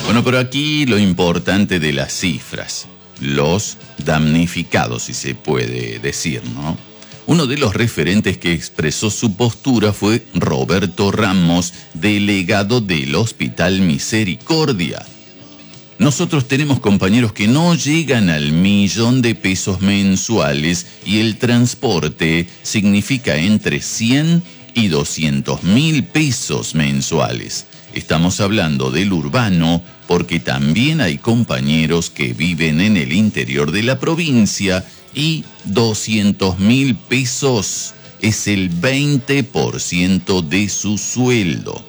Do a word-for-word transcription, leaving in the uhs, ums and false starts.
Bueno, pero aquí lo importante de las cifras, los damnificados, si se puede decir, ¿no? Uno de los referentes que expresó su postura fue Roberto Ramos, delegado del Hospital Misericordia. Nosotros tenemos compañeros que no llegan al millón de pesos mensuales y el transporte significa entre cien y doscientos mil pesos mensuales. Estamos hablando del urbano porque también hay compañeros que viven en el interior de la provincia y doscientos mil pesos es el veinte por ciento de su sueldo.